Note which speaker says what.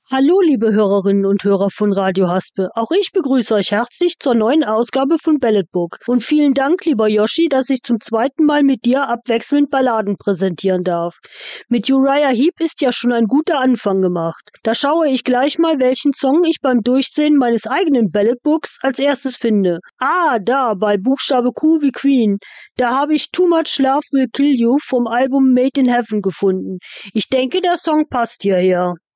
Speaker 1: Hallo, liebe Hörerinnen und Hörer von Radio Haspe. Auch ich begrüße euch herzlich zur neuen Ausgabe von Ballad Book. Und vielen Dank, lieber Yoshi, dass ich zum zweiten Mal mit dir abwechselnd Balladen präsentieren darf. Mit Uriah Heep ist ja schon ein guter Anfang gemacht. Da schaue ich gleich mal, welchen Song ich beim Durchsehen meines eigenen Ballad Books als erstes finde. Da, bei Buchstabe Q wie Queen. Da habe ich Too Much Love Will Kill You vom Album Made in Heaven gefunden. Ich denke, der Song passt hierher.